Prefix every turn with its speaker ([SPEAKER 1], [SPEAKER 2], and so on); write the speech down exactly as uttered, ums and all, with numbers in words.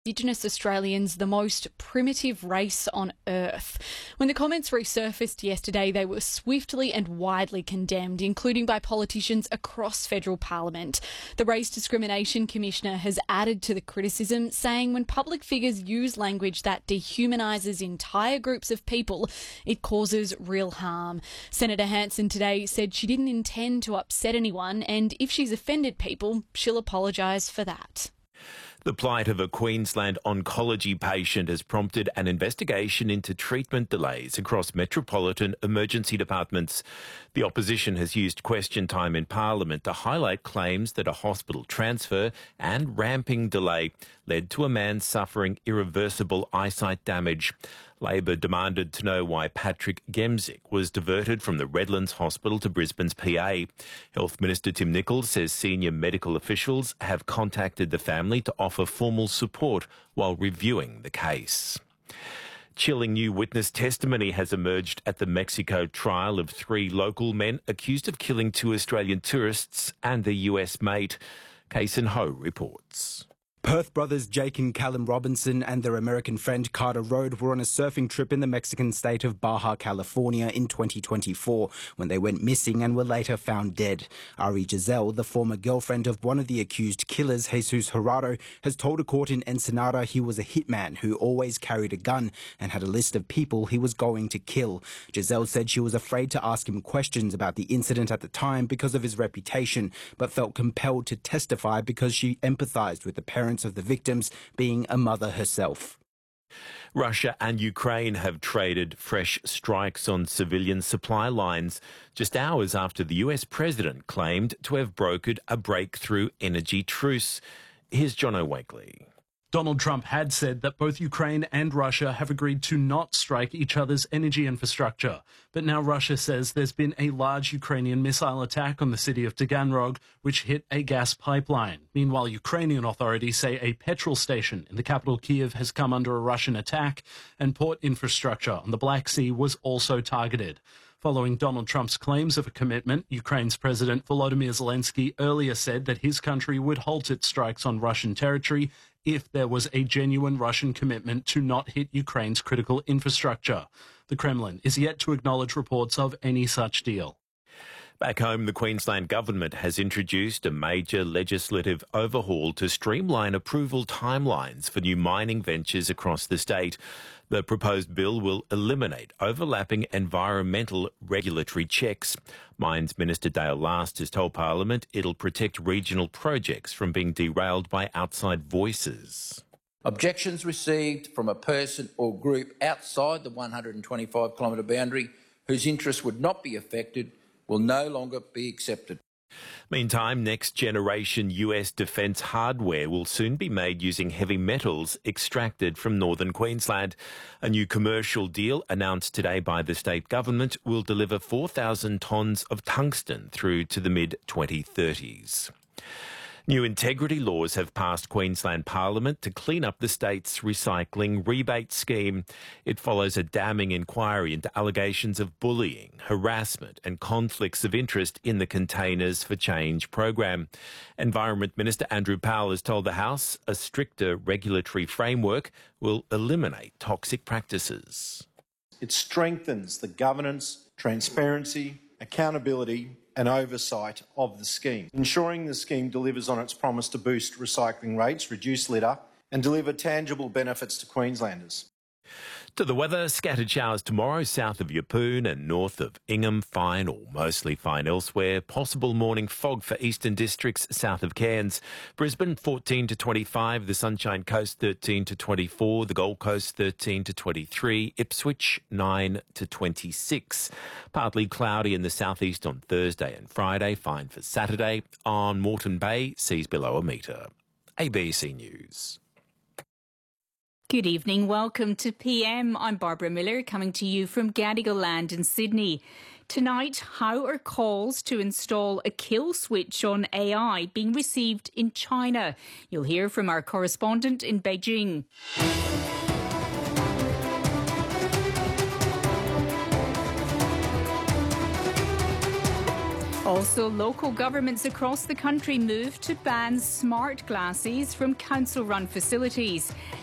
[SPEAKER 1] Indigenous Australians the most primitive race on earth. When the comments resurfaced yesterday, they were swiftly and widely condemned, including by politicians across federal parliament. The Race Discrimination Commissioner has added to the criticism, saying when public figures use language that dehumanises entire groups of people, it causes real harm. Senator Hanson today said she didn't intend to upset anyone, and if she's offended people, she'll apologise for that.
[SPEAKER 2] The plight of a Queensland oncology patient has prompted an investigation into treatment delays across metropolitan emergency departments. The opposition has used question time in Parliament to highlight claims that a hospital transfer and ramping delay led to a man suffering irreversible eyesight damage. Labor demanded to know why Patrick Gemzik was diverted from the Redlands Hospital to Brisbane's P A. Health Minister Tim Nicholls says senior medical officials have contacted the family to offer formal support while reviewing the case. Chilling new witness testimony has emerged at the Mexico trial of three local men accused of killing two Australian tourists and their U S mate. Kason Ho reports.
[SPEAKER 3] Perth brothers Jake and Callum Robinson and their American friend Carter Rode were on a surfing trip in the Mexican state of Baja California in twenty twenty-four when they went missing and were later found dead. Ari Giselle, the former girlfriend of one of the accused killers, Jesus Gerardo, has told a court in Ensenada he was a hitman who always carried a gun and had a list of people he was going to kill. Giselle said she was afraid to ask him questions about the incident at the time because of his reputation, but felt compelled to testify because she empathised with the parents of the victims, being a mother herself.
[SPEAKER 2] Russia and Ukraine have traded fresh strikes on civilian supply lines just hours after the U S president claimed to have brokered a breakthrough energy truce. Here's Jono Wakely.
[SPEAKER 4] Donald Trump had said that both Ukraine and Russia have agreed to not strike each other's energy infrastructure. But now Russia says there's been a large Ukrainian missile attack on the city of Taganrog, which hit a gas pipeline. Meanwhile, Ukrainian authorities say a petrol station in the capital Kyiv has come under a Russian attack, and port infrastructure on the Black Sea was also targeted. Following Donald Trump's claims of a commitment, Ukraine's President Volodymyr Zelensky earlier said that his country would halt its strikes on Russian territory if there was a genuine Russian commitment to not hit Ukraine's critical infrastructure. The Kremlin is yet to acknowledge reports of any such deal.
[SPEAKER 2] Back home, the Queensland government has introduced a major legislative overhaul to streamline approval timelines for new mining ventures across the state. The proposed bill will eliminate overlapping environmental regulatory checks. Mines Minister Dale Last has told Parliament it'll protect regional projects from being derailed by outside voices.
[SPEAKER 5] Objections received from a person or group outside the one hundred twenty-five kilometre boundary whose interests would not be affected will no longer be accepted.
[SPEAKER 2] Meantime, next-generation U S defence hardware will soon be made using heavy metals extracted from northern Queensland. A new commercial deal announced today by the state government will deliver four thousand tonnes of tungsten through to the mid twenty thirties. New integrity laws have passed Queensland Parliament to clean up the state's recycling rebate scheme. It follows a damning inquiry into allegations of bullying, harassment and conflicts of interest in the Containers for Change program. Environment Minister Andrew Powell has told the House a stricter regulatory framework will eliminate toxic practices.
[SPEAKER 6] It strengthens the governance, transparency, accountability and oversight of the scheme, ensuring the scheme delivers on its promise to boost recycling rates, reduce litter and deliver tangible benefits to Queenslanders.
[SPEAKER 2] To the weather, scattered showers tomorrow south of Yeppoon and north of Ingham, fine or mostly fine elsewhere. Possible morning fog for eastern districts south of Cairns. Brisbane fourteen to twenty-five, the Sunshine Coast thirteen to twenty-four, the Gold Coast thirteen to twenty-three, Ipswich nine to twenty-six. Partly cloudy in the southeast on Thursday and Friday, fine for Saturday. On Moreton Bay, seas below a metre. A B C News.
[SPEAKER 7] Good evening. Welcome to P M. I'm Barbara Miller, coming to you from Gadigal Land in Sydney. Tonight, how are calls to install a kill switch on A I being received in China? You'll hear from our correspondent in Beijing. Also, local governments across the country move to ban smart glasses from council-run facilities.